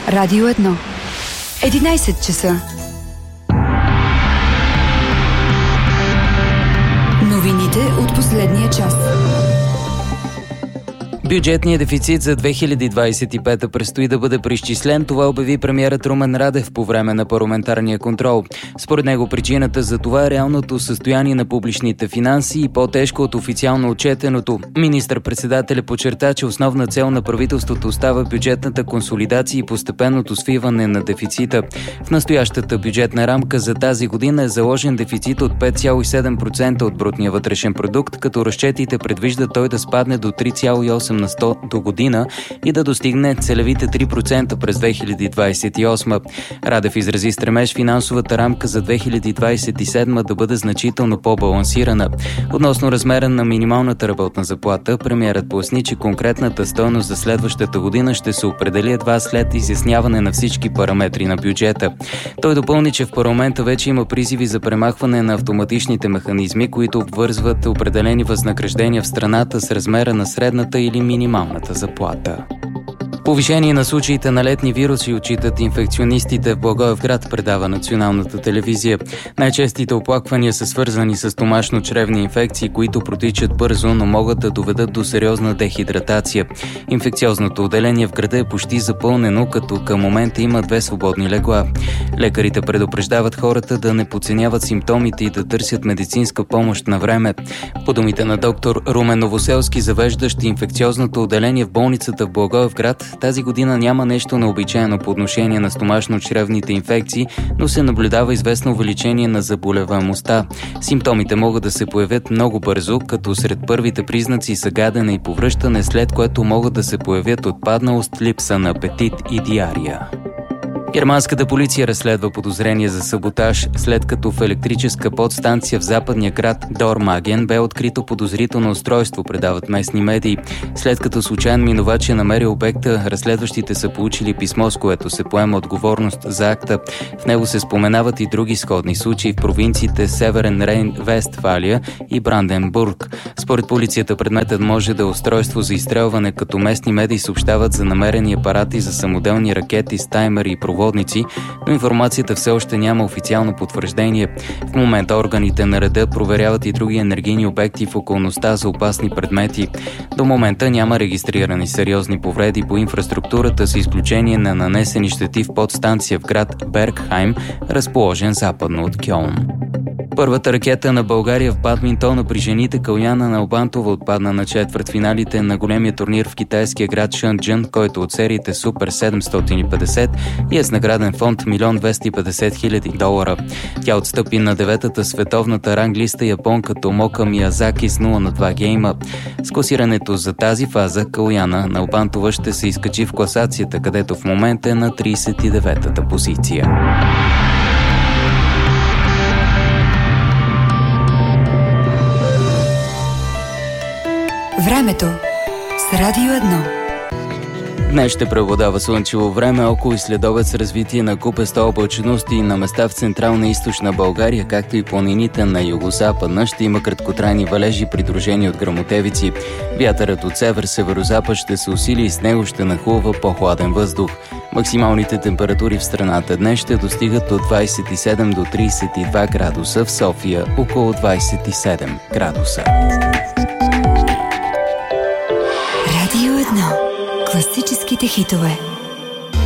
Радио 1. 11 часа. Новините от последния час. Бюджетният дефицит за 2025 предстои да бъде преизчислен. Това обяви премиерът Румен Радев по време на парламентарния контрол. Според него причината за това е реалното състояние на публичните финанси и по-тежко от официално отчетеното. Министър-председателят подчерта, че основна цел на правителството остава бюджетната консолидация и постепенното свиване на дефицита. В настоящата бюджетна рамка за тази година е заложен дефицит от 5,7% от брутния вътрешен продукт, като разчетите предвижда той да спадне до 3,8% на 100 до година и да достигне целевите 3% през 2028. Радев изрази стремеж финансовата рамка за 2027 да бъде значително по-балансирана. Относно размера на минималната работна заплата, премиерът поясни, че конкретната стойност за следващата година ще се определи едва след изясняване на всички параметри на бюджета. Той допълни, че в парламента вече има призиви за премахване на автоматичните механизми, които обвързват определени възнаграждения в страната с размера на средната или минималната заплата. Повишение на случаите на летни вируси отчитат инфекционистите в Благоевград, предава националната телевизия. Най-честите оплаквания са свързани с стомашно-чревни инфекции, които протичат бързо, но могат да доведат до сериозна дехидратация. Инфекциозното отделение в града е почти запълнено, като към момента има 2 свободни легла. Лекарите предупреждават хората да не подценяват симптомите и да търсят медицинска помощ на време. По думите на доктор Румен Новоселски, завеждащ инфекциозното отделение в болницата в Благоевград, тази година няма нещо необичайно по отношение на стомашно-чревните инфекции, но се наблюдава известно увеличение на заболеваемостта. Симптомите могат да се появят много бързо, като сред първите признаци са гадене и повръщане, след което могат да се появят отпадналост, липса на апетит и диария. Германската полиция разследва подозрение за саботаж, след като в електрическа подстанция в западния град Дормаген бе открито подозрително устройство, предават местни медии. След като случайен минувач е намерил обекта, разследващите са получили писмо, с което се поема отговорност за акта. В него се споменават и други сходни случаи в провинциите Северен Рейн-Вестфалия и Бранденбург. Според полицията предметът може да е устройство за изстрелване, като местни медии съобщават за намерени апарати за самоделни ракети с таймери и проводници, но информацията все още няма официално потвърждение. В момента органите на реда проверяват и други енергийни обекти в околността за опасни предмети. До момента няма регистрирани сериозни повреди по инфраструктурата, с изключение на нанесени щети в подстанция в град Бергхайм, разположен западно от Кьолн. Първата ракета на България в бадминтона при жените Каляна Налбантова отпадна на четвъртфиналите на големия турнир в китайския град Шенджън, който от сериите Супер 750 и е с награден фонд $1 250 000. Тя отстъпи на 9-та световната ранглиста японка Томока Миязаки с 0-2 гейма. С класирането за тази фаза Каляна Налбантова ще се изкачи в класацията, където в момента е на 39-та позиция. Времето с Радио 1. Днес ще преобладава слънчево време, около и следобед с развитие на купеста облачност и на места в централна и източна България, както и планините на югозападна. Ще има краткотрайни валежи, придружени от гръмотевици. Вятърът от север-северозапад ще се усили и с него ще нахлува по-хладен въздух. Максималните температури в страната днес ще достигат от 27 до 32 градуса, в София около 27 градуса. Радио 1. Класическите хитове.